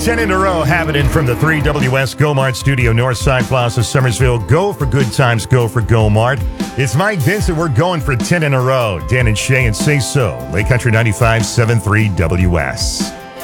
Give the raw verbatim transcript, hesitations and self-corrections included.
ten in a row happening from the three W S Go Mart Studio, Northside Plaza, Summersville. Go for good times, go for Go Mart. It's Mike Vincent. We're going for ten in a row. Dan and Shay and Say So. Lake Country ninety-five point seven three W S.